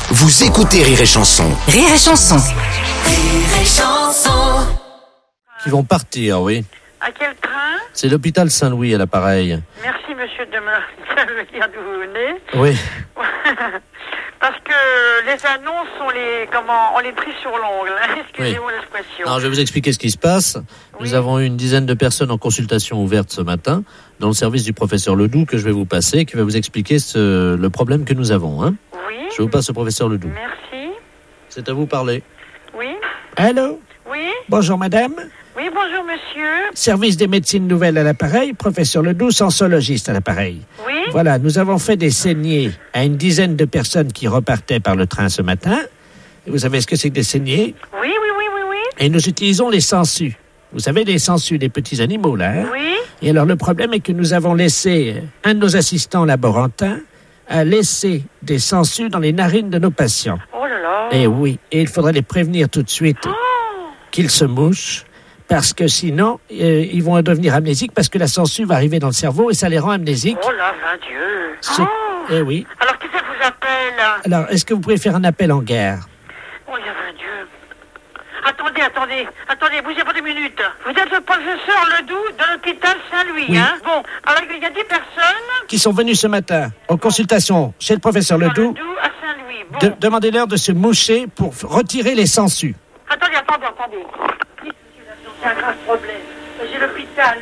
Vous écoutez Rire et Chanson. Rire et Chanson. Rire et Chanson. Qui vont partir, oui. À quel train? C'est l'hôpital Saint-Louis à l'appareil. Merci monsieur de me dire d'où vous venez. Oui. Parce que les annonces, on les pris sur l'ongle. Excusez-moi l'expression. Alors, je vais vous expliquer ce qui se passe. Nous avons une dizaine de personnes en consultation ouverte ce matin dans le service du professeur Ledoux que je vais vous passer, qui va vous expliquer le problème que nous avons. Hein. Oui. Je vous passe au professeur Ledoux. Merci. C'est à vous parler. Oui. Allô? Oui. Bonjour madame. Oui, bonjour monsieur. Service des médecines nouvelles à l'appareil, professeur Ledoux, sensologiste à l'appareil. Oui. Voilà, nous avons fait des saignées à une dizaine de personnes qui repartaient par le train ce matin. Et vous savez ce que c'est que des saignées? Oui. Et nous utilisons les sangsues. Vous savez, les sangsues, les petits animaux, là. Hein? Oui. Et alors, le problème est que nous avons laissé un de nos assistants laborantins a laissé des sangsues dans les narines de nos patients. Oh là là. Et oui, et il faudrait les prévenir tout de suite qu'ils se mouchent, parce que sinon, ils vont devenir amnésiques, parce que la sangsue va arriver dans le cerveau et ça les rend amnésiques. Oh là, mon Dieu. Eh oui. Alors, qui ça vous appelle? Alors, est-ce que vous pouvez faire un appel en guerre? Oh, il y a mon Dieu. Attendez, bougez pas 2 minutes. Vous êtes le professeur Ledoux de l'hôpital Saint-Louis, Oui. hein? Bon, alors il y a 10 personnes. Qui sont venus ce matin en consultation chez le professeur Ledoux. Ledoux à Saint-Louis. Bon. Demandez-leur de se moucher pour retirer les sangsues. Attendez. C'est un grave problème. J'ai l'hôpital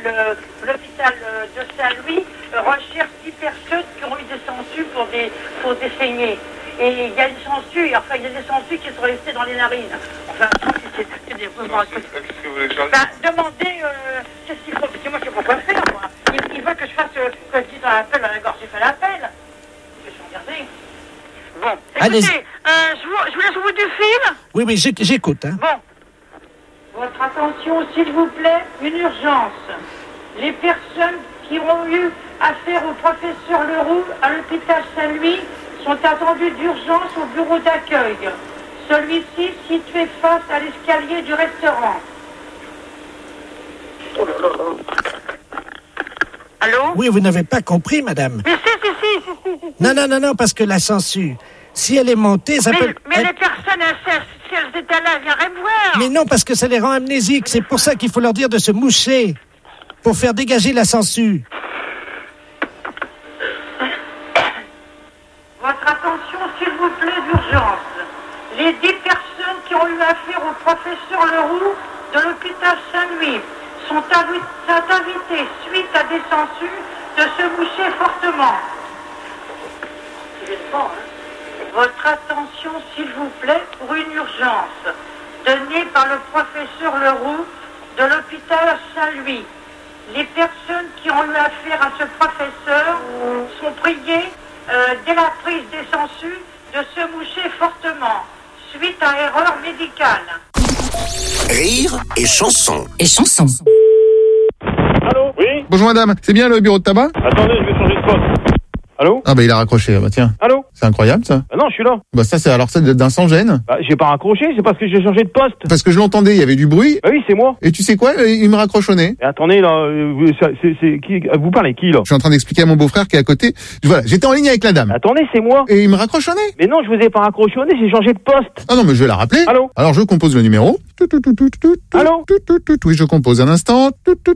de Saint-Louis recherche 10 personnes qui ont eu des sangsues pour des saignées. Et il y a des sangsues, qui sont restées dans les narines. Enfin, c'est des mouvements. Qu'est-ce que vous voulez changer? Demandez qu'est-ce qu'il faut, parce que moi je sais pas quoi faire, moi. Il veut que je fasse, que je dise un appel à la gorge, j'ai fait l'appel. Je vais regarder. Bon, écoutez, je vous laisse au bout du fil. Oui, j'écoute. Hein. Bon. Votre attention, s'il vous plaît, une urgence. Les personnes qui ont eu affaire au professeur Leroux à l'hôpital Saint-Louis sont attendues d'urgence au bureau d'accueil. Celui-ci situé face à l'escalier du restaurant. Allô? Oui, vous n'avez pas compris, madame. Mais si. Non, parce que la sangsue, si elle est montée, ça peut... Mais les personnes, si elles étaient là, elles viendraient me voir. Mais non, parce que ça les rend amnésiques. C'est pour ça qu'il faut leur dire de se moucher, pour faire dégager la sangsue. Votre attention, s'il vous plaît, d'urgence. Les 10 personnes qui ont eu affaire au professeur Leroux de l'hôpital Saint-Louis sont invitées, suite à des sangsues, de se moucher fortement. Votre attention, s'il vous plaît, pour une urgence donnée par le professeur Leroux de l'hôpital Saint-Louis. Les personnes qui ont eu affaire à ce professeur sont priées, dès la prise des sangsues, de se moucher fortement, suite à erreur médicale. Rire et Chanson. Et Chanson. Allô? Oui? Bonjour madame, c'est bien le bureau de tabac? Attendez, je vais changer de poste. Allô? Ah bah il a raccroché, bah tiens. Allô? C'est incroyable ça. Non, je suis là. Bah ça c'est alors ça d'un sans-gêne. Bah, j'ai pas raccroché, c'est parce que j'ai changé de poste. Parce que je l'entendais, il y avait du bruit. Bah oui, c'est moi. Et tu sais quoi, il me raccroche au nez. Mais attendez, là, c'est qui? Vous parlez qui, là? Je suis en train d'expliquer à mon beau-frère qui est à côté. Voilà, j'étais en ligne avec la dame. Attendez, c'est moi. Et il me raccroche au nez. Mais non, je vous ai pas raccroché au nez, j'ai changé de poste. Ah non mais je vais la rappeler. Allô? Alors je compose le numéro. Allô? Oui, je compose un instant.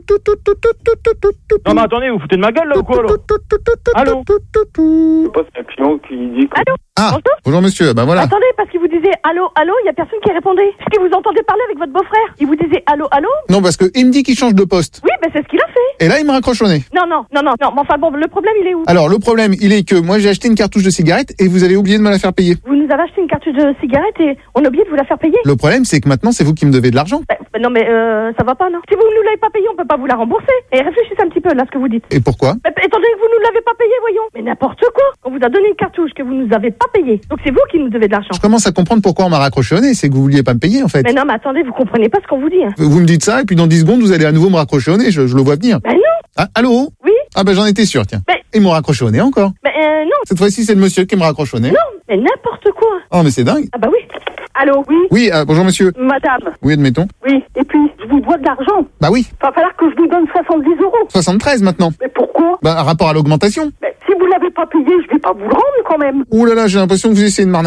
Non, mais attendez, vous foutez de ma gueule, là, ou quoi, là? Allô? Je passe un client qui dit que... Allô? Ah, bonjour monsieur, bah voilà. Attendez, parce qu'il vous disait allô, il y a personne qui répondait. Est-ce que vous entendez parler avec votre beau-frère? Il vous disait allô? Non, parce que il me dit qu'il change de poste. Oui, ben c'est ce qu'il a fait. Et là, il me raccroche au nez. Non, mais enfin bon, le problème il est où? Alors, le problème, il est que moi, j'ai acheté une cartouche de cigarette et vous avez oublié de me la faire payer. Vous nous avez acheté une cartouche de cigarette et on a oublié de vous la faire payer? Le problème, c'est que maintenant, c'est vous qui me devez de l'argent. Non mais ça va pas, non? Si vous ne nous l'avez pas payé, on peut pas vous la rembourser. Et réfléchissez un petit peu là ce que vous dites. Et pourquoi? Étant donné que vous nous l'avez pas payé, voyons. Mais n'importe quoi. On vous a donné une cartouche que vous nous avez pas payée. Donc c'est vous qui nous devez de l'argent. Je commence à comprendre pourquoi on m'a raccroché au nez, c'est que vous vouliez pas me payer en fait. Mais non, mais attendez, vous comprenez pas ce qu'on vous dit. Hein. Vous me dites ça et puis dans 10 secondes, vous allez à nouveau me raccrocher au nez, je le vois venir. Ben non. Ah, allô? Oui. Ah ben j'en étais sûr, tiens. Mais... Ils m'ont raccroché au nez encore. Non. Cette fois-ci, c'est le monsieur qui me raccroche au nez. Non, mais n'importe quoi. Oh mais c'est dingue. Ah bah oui. Allô, oui. Oui, bonjour monsieur. Madame. Oui, admettons. Oui, et puis je vous dois de l'argent. Bah oui. Va falloir que je vous donne 70 €. 73 maintenant. Mais pourquoi? Bah, rapport à l'augmentation. Mais si vous l'avez pas payé, je vais pas vous le rendre quand même. Ouh là là, j'ai l'impression que vous essayez de m'arnaquer.